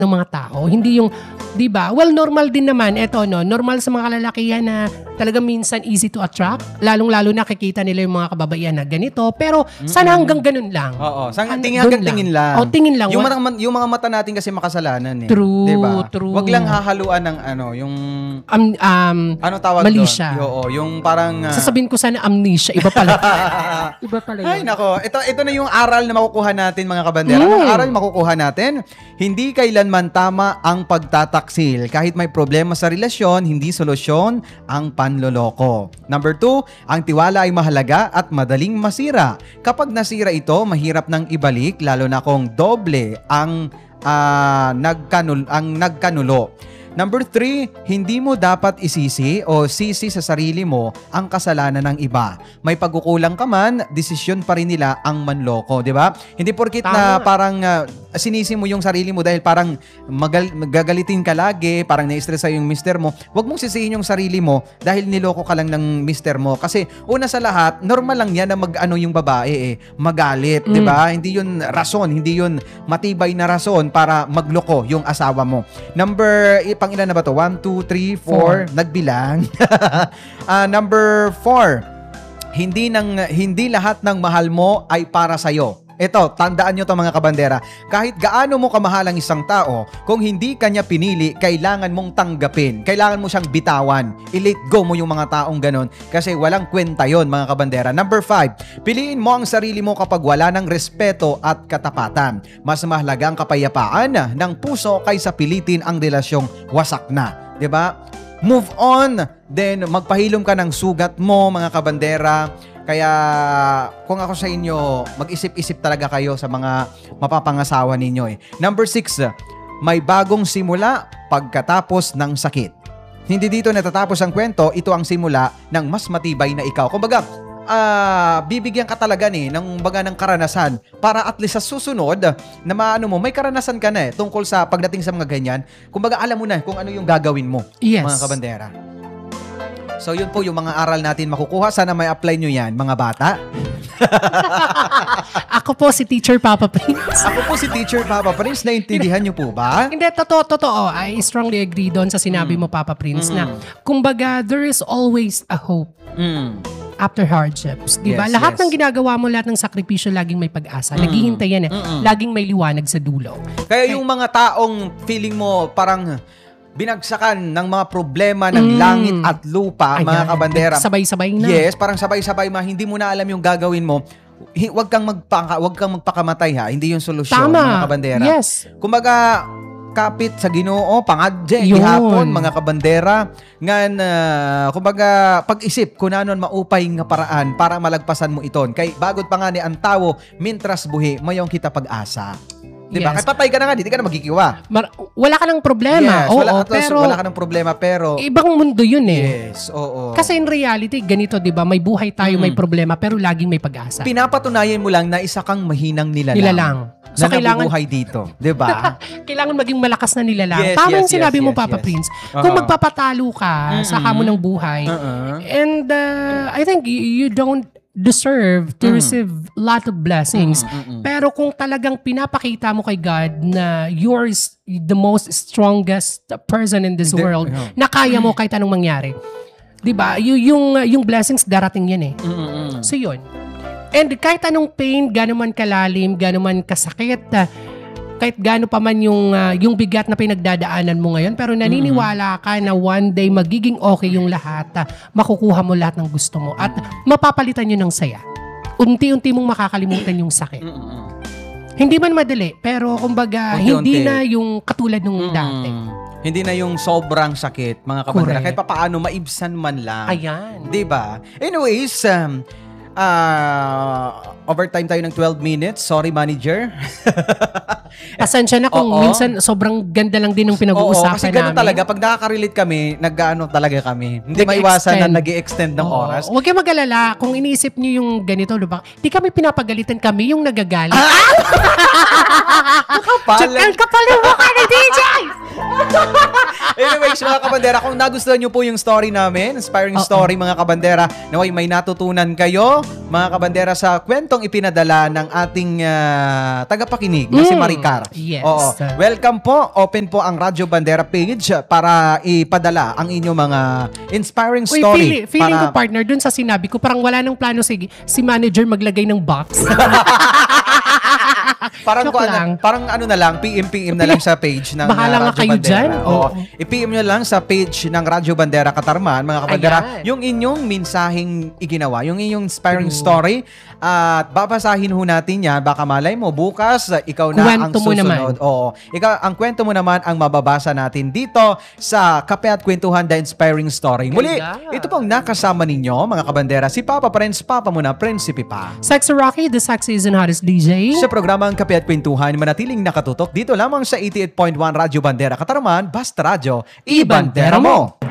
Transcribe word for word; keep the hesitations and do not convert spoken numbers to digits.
ng mga tao. Hindi yung, di ba? Well, normal din naman. Eto, no? Normal sa mga kalalakihan na talagang minsan easy to attract. Lalong-lalo nakikita nila yung mga kababaihan na ganito. Pero sana hanggang ganun lang. Oo. Sang, tingin, hanggang lang. tingin lang. O, tingin lang. Yung, mga, yung mga mata natin kasi makasalanan eh. True, diba? true. Wag lang hahaluan ng ano, yung... Um, um, ano tawag mali doon? siya. Oo, yung parang... Uh... Sasabihin ko sana amnesia. Iba pala. Iba pala yun. Ay, nako. Ito, ito na yung aral na makukuha natin, mga kabandera. Mm. Ang aral na makukuha natin, hindi kailanman tama ang pagtataksil. Kahit may problema sa relasyon, hindi solusyon ang panloloko. Number two, ang tiwala ay mahalaga at madaling masira. Kapag nasira ito, mahirap nang ibalik, lalo na kung doble ang, uh, nagkanul ang nagkanulo. Number three, hindi mo dapat isisi o sisi sa sarili mo ang kasalanan ng iba. May pagkukulang ka man, desisyon pa rin nila ang manloko, di ba? Hindi porkit Tama. na parang uh, sinisi mo yung sarili mo dahil parang magal- magagalitin ka lagi, parang na-stress sa'yo yung mister mo. Huwag mong sisihin yung sarili mo dahil niloko ka lang ng mister mo. Kasi una sa lahat, normal lang yan na mag-ano yung babae eh, magalit, mm. di ba? Hindi yun rason, hindi yun matibay na rason para magloko yung asawa mo. Number pang ilan na ba to? One, two, three, four. four. Nagbilang. uh, number four. Hindi, ng, hindi lahat ng mahal mo ay para sa'yo. Ito, tandaan nyo to mga kabandera. Kahit gaano mo kamahal ang isang tao, kung hindi kanya pinili, kailangan mong tanggapin. Kailangan mo siyang bitawan. I-let go mo yung mga taong ganon. Kasi walang kwenta yon mga kabandera. Number five, piliin mo ang sarili mo kapag wala ng respeto at katapatan. Mas mahalaga ang kapayapaan ng puso kaysa pilitin ang relasyong wasak na. Diba? Move on. Then, magpahilom ka ng sugat mo mga kabandera. Kaya kung ako sa inyo, mag-isip-isip talaga kayo sa mga mapapangasawa ninyo eh. Number six, may bagong simula pagkatapos ng sakit. Hindi dito natatapos ang kwento, ito ang simula ng mas matibay na ikaw. Kumbaga, uh, bibigyan ka talaga eh, ng baga ng karanasan para at least sa susunod na maano mo, may karanasan ka na eh tungkol sa pagdating sa mga ganyan. Kumbaga, alam mo na kung ano yung gagawin mo, yes. mga kabandera. So, yun po yung mga aral natin makukuha. Sana may apply nyo yan, mga bata. Ako po si Teacher Papa Prince. Ako po si Teacher Papa Prince. Naintindihan nyo po ba? Hindi, totoo, totoo. I strongly agree doon sa sinabi mm. mo, Papa Prince, mm. na kumbaga, there is always a hope. Mm. After hardships. Diba? Yes, lahat yes. ng ginagawa mo, lahat ng sakripisyo, laging may pag-asa. Mm. Naghihintay yan eh. Mm-mm. Laging may liwanag sa dulo. Kaya yung mga taong feeling mo parang binagsakan ng mga problema ng mm. langit at lupa, Ayan. mga kabandera. Sabay-sabay na. Yes, parang sabay-sabay ma, hindi mo na alam yung gagawin mo. Huwag kang magpaka, huwag kang magpakamatay ha. Hindi yung solusyon, Tama. mga kabandera. Yes. Kumbaga, kapit sa Ginoo, pangadje, gihapon, mga kabandera. Ngan, uh, kumbaga, pag-isip kung nanon maupay nga paraan para malagpasan mo iton. Kay bagod pa nga ni ang tawo, mintras buhi, mayong kita pag-asa. Diba? Yes. Kahit patay ka na nga, di ka na magigiwa. Mar- wala ka ng problema. Yes, oo, wala, pero wala ka ng problema, pero ibang mundo yun eh. Yes, oo. Kasi in reality, ganito, di ba? May buhay tayo, mm. may problema, pero laging may pag-asa. Pinapatunayan mo lang na isa kang mahinang nilalang. Nilalang. So, na kailangan nabubuhay dito. Di ba? Kailangan maging malakas na nilalang. Yes, Tama yes, yung sinabi yes, mo, yes, Papa yes. Prince. Uh-huh. Kung magpapatalo ka mm-hmm. sa hamon ng buhay, uh-huh. and uh, I think you, you don't deserve to mm. receive lot of blessings. Mm, mm, mm. Pero kung talagang pinapakita mo kay God na you're the most strongest person in this The, world, yeah. na kaya mo kahit anong mangyari. 'Di ba? Y- yung yung blessings darating yan eh. Mm, mm, mm. So yun. And kahit anong pain, gaano man kalalim, gaano man kasakit, uh, kahit gaano pa man yung uh, yung bigat na pinagdadaanan mo ngayon, pero naniniwala ka na one day magiging okay yung lahat, uh, makukuha mo lahat ng gusto mo at mapapalitan yun ng saya. Unti-unti mong makakalimutan yung sakit. Mm-hmm. Hindi man madali, pero kumbaga unti-unti. Hindi na yung katulad nung mm-hmm. dati. Hindi na yung sobrang sakit, mga kabandera. Kahit papaano maibsan man lang. Ayan. Diba? Anyways, um, Uh, overtime tayo ng twelve minutes. Sorry, manager. Pasensya na kung Oo. minsan sobrang ganda lang din ng pinag-uusapan namin. Oo, kasi ganun talaga. Pag nakaka-relate kami, nag-ano talaga kami. Hindi maiwasan na nag-i-extend ng Oo. oras. Huwag kayo mag-alala. Kung iniisip niyo yung ganito, diba? Di kami pinapagalitan, kami yung nagagalit. Ah! Kapal. Ang kapal yung mukha ni D J! Anyways, mga kabandera, kung nagustuhan nyo po yung story namin, inspiring Uh-oh. story mga kabandera, naway may natutunan kayo, mga kabandera, sa kwentong ipinadala ng ating uh, tagapakinig na Mm. si Maricar. Yes. Oo. Welcome po. Open po ang Radyo Bandera page para ipadala ang inyong mga inspiring Uy, story. feeling, feeling para... ko partner, dun sa sinabi ko, parang wala nang plano si, si manager maglagay ng box. Parang, Joke ko, ano, lang. parang ano na lang, P M P M na lang sa page ng Bahala uh, nga Radyo kayo Bandera. dyan. Oo. Oo. I-P M nyo lang sa page ng Radyo Bandera Katarman, mga kabandera, Ayan. yung inyong mensaheng iginawa, yung inyong inspiring True. story, at babasahin ho natin yan. Baka malay mo, bukas, uh, ikaw na Kwento ang mo susunod. naman. Oo. Ikaw, ang kwento mo naman ang mababasa natin dito sa Kape at Kwentuhan, The Inspiring Story. Muli, Kaya. ito pong nakasama ninyo, mga kabandera, si Papa Prince, Papa muna, Prinsipe pa. Sexy Rocky, the sexiest and hottest D J. Sa programang Kape at Kwentuhan, manatiling nakatutok dito lamang sa eighty-eight point one Radyo Bandera Katarman, Basta Radyo, i-bandera mo!